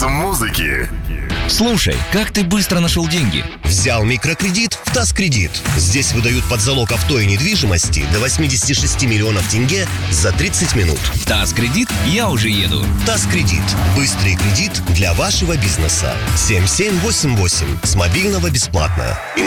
музыки. Слушай, как ты быстро нашел деньги? Взял микрокредит в ТАСКредит. Здесь выдают под залог авто и недвижимости до 86 миллионов тенге за 30 минут. ТАСКредит, я уже еду. ТАСКредит. Быстрый кредит для вашего бизнеса. 7788. С мобильного бесплатно.